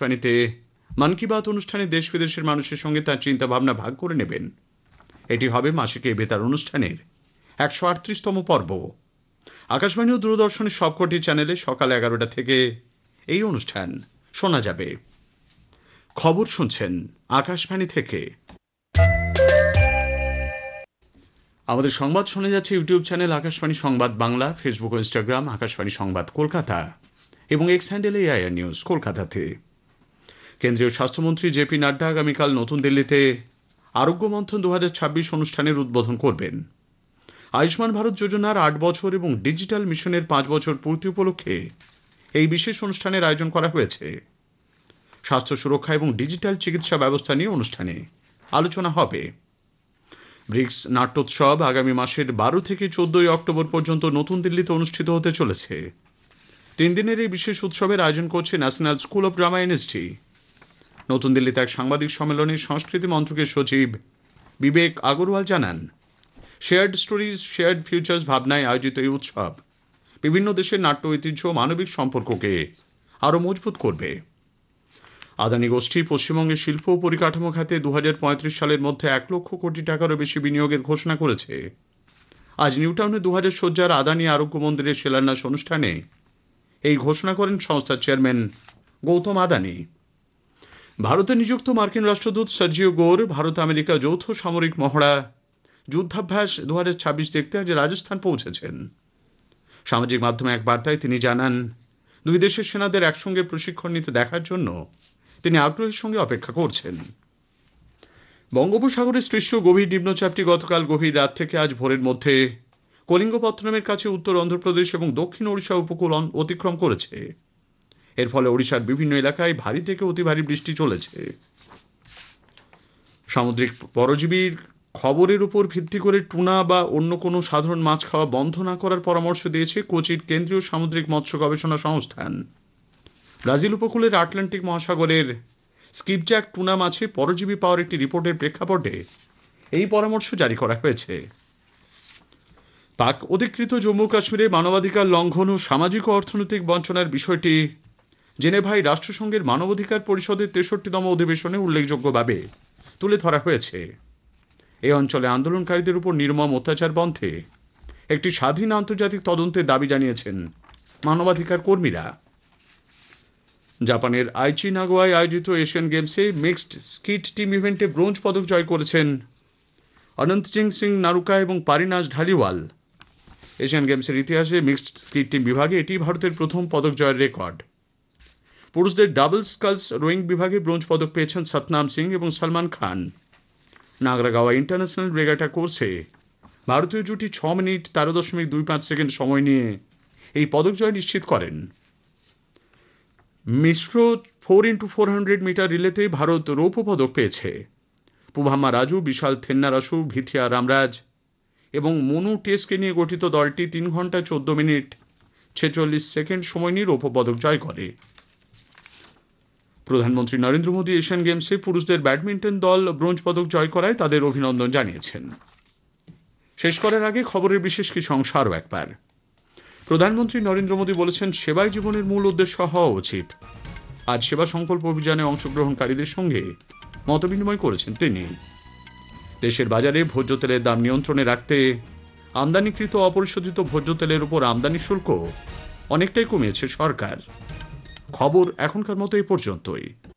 আকাশবাণীতে মন কি বাত অনুষ্ঠানে দেশ বিদেশের মানুষের সঙ্গে তার চিন্তা ভাবনা ভাগ করে নেবেন। এটি হবে মাসিক এই বেতার অনুষ্ঠানের 138তম পর্ব। আকাশবাণী ও দূরদর্শনের সবকটি চ্যানেলে সকাল 11টা থেকে এই অনুষ্ঠান শোনা যাবে। খবর শুনছেন আকাশবাণী থেকে। আমাদের সংবাদ শোনা যাচ্ছে ইউটিউব চ্যানেল আকাশবাণী সংবাদ বাংলা, ফেসবুক ও ইনস্টাগ্রাম আকাশবাণী সংবাদ কলকাতা এবং এক্স হ্যান্ডেল এআইআর নিউজ কলকাতাতে। কেন্দ্রীয় স্বাস্থ্যমন্ত্রী জেপি নাড্ডা আগামীকাল নতুন দিল্লিতে আরোগ্য মন্থন 2026 অনুষ্ঠানের উদ্বোধন করবেন। আয়ুষ্মান ভারত যোজনার 8 বছর এবং ডিজিটাল মিশনের 5 বছর পূর্তি উপলক্ষে এই বিশেষ অনুষ্ঠানের আয়োজন করা হয়েছে। স্বাস্থ্য সুরক্ষা এবং ডিজিটাল চিকিৎসা ব্যবস্থা নিয়ে অনুষ্ঠানে আলোচনা হবে। ব্রিক্স নাট্যোৎসব আগামী মাসের 12 থেকে 14 অক্টোবর পর্যন্ত নতুন দিল্লিতে অনুষ্ঠিত হতে চলেছে। 3 দিনের এই বিশেষ উৎসবের আয়োজন করছে national school of drama NSD. নতুন দিল্লিতে এক সাংবাদিক সম্মেলনে সংস্কৃতি মন্ত্রকের সচিব বিবেক আগরওয়াল জানান, শেয়ার্ড স্টোরিজ শেয়ার্ড ফিউচার্স ভাবনায় আয়োজিত এই উৎসব বিভিন্ন দেশের নাট্য ঐতিহ্য ও মানবিক সম্পর্ককে আরো মজবুত করবে। আদানি গোষ্ঠী পশ্চিমবঙ্গের শিল্প ও পরিকাঠামো খাতে 2035 সালের মধ্যে 1 লক্ষ কোটি টাকারও বেশি বিনিয়োগের ঘোষণা করেছে। আজ নিউটাউনে 2000 শয্যার আদানি আরোগ্য মন্দিরের শিলান্যাস অনুষ্ঠানে এই ঘোষণা করেন সংস্থার চেয়ারম্যান গৌতম আদানি। ভারতে নিযুক্ত মার্কিন রাষ্ট্রদূত সার্জিও গোর ভারত আমেরিকা যৌথ সামরিক মহড়া যুদ্ধাভ্যাস 2026 দেখতে আজ রাজস্থান পৌঁছেছেন। সামাজিক মাধ্যমে এক বার্তায় তিনি জানান, দুই দেশের সেনাদের একসঙ্গে প্রশিক্ষণ নিতে দেখার জন্য তিনি আগ্রহের সঙ্গে অপেক্ষা করছেন। বঙ্গোপসাগরে সৃষ্ট গভীর নিম্নচাপটি গতকাল গভীর রাত থেকে আজ ভোরের মধ্যে কলিঙ্গপত্তনমের কাছে উত্তর অন্ধ্রপ্রদেশ এবং দক্ষিণ ওড়িশা উপকূল অতিক্রম করেছে। এর ফলে ওড়িশার বিভিন্ন এলাকায় ভারী থেকে অতি ভারী বৃষ্টি চলেছে। সামুদ্রিক পরজীবীর খবরের উপর ভিত্তি করে টুনা বা অন্য কোনো সাধারণ মাছ খাওয়া বন্ধ না করার পরামর্শ দিয়েছে কোচির কেন্দ্রীয় সামুদ্রিক মৎস্য গবেষণা সংস্থান। ব্রাজিল উপকূলের আটলান্টিক মহাসাগরের স্কিপজ্যাক টুনা মাছে পরজীবী পাওয়ার একটি রিপোর্টের প্রেক্ষাপটে এই পরামর্শ জারি করা হয়েছে। পাক অধিকৃত জম্মু কাশ্মীরে মানবাধিকার লঙ্ঘন ও সামাজিক ও অর্থনৈতিক বঞ্চনার বিষয়টি জেনেভায় রাষ্ট্রসংঘের মানবাধিকার পরিষদের 63তম অধিবেশনে উল্লেখযোগ্যভাবে তুলে ধরা হয়েছে। এই অঞ্চলে আন্দোলনকারীদের উপর নির্মম অত্যাচার বন্ধে একটি স্বাধীন আন্তর্জাতিক তদন্তের দাবি জানিয়েছেন মানবাধিকার কর্মীরা। জাপানের আইচি নাগোয়ায় আয়োজিত এশিয়ান গেমসে মিক্সড স্কিট টিম ইভেন্টে ব্রোঞ্জ পদক জয় করেছেন অনন্তজিং সিং নারুকা এবং পারিনাজ ঢালিওয়াল। এশিয়ান গেমসের ইতিহাসে মিক্সড স্কিট টিম বিভাগে এটি ভারতের প্রথম পদক জয়ের রেকর্ড। পুরুষদের ডাবল স্কালস রোয়িং বিভাগে ব্রোঞ্জ পদক পেয়েছেন সতনাম সিং এবং সলমান খান। নাগরাগাওয়া ইন্টারন্যাশনাল রেগাটা কোর্সে ভারতীয় জুটি 6 মিনিট 13.25 সেকেন্ড সময় নিয়ে এই পদক জয় নিশ্চিত করেন। মিশ্র 4x400 মিটার রিলেতে ভারত রৌপ্য পদক পেয়েছে। পুভাম্মা রাজু, বিশাল থেন্নারাসু, ভিথিয়া রামরাজ এবং মনু টেসকে নিয়ে গঠিত দলটি 3 ঘন্টা 14 মিনিট 46 সেকেন্ড সময় নিয়ে রৌপ্য পদক জয় করে। প্রধানমন্ত্রী নরেন্দ্র মোদী এশিয়ান গেমসে পুরুষদের ব্যাডমিন্টন দল ব্রোঞ্জ পদক জয় করায় তাদের অভিনন্দন জানিয়েছেন। শেষ করার আগে খবরের বিশেষ কিছু অংশ আরও একবার। প্রধানমন্ত্রী নরেন্দ্র মোদী বলেছেন, সেবাই জীবনের মূল উদ্দেশ্য হওয়া উচিত। আজ সেবা সংকল্প অভিযানে অংশগ্রহণকারীদের সঙ্গে মতবিনিময় করেছেন তিনি। দেশের বাজারে ভোজ্য তেলের দাম নিয়ন্ত্রণে রাখতে আমদানিকৃত অপরিশোধিত ভোজ্য তেলের উপর আমদানি শুল্ক অনেকটাই কমিয়েছে সরকার। খবর এখনকার মতো এই পর্যন্তই।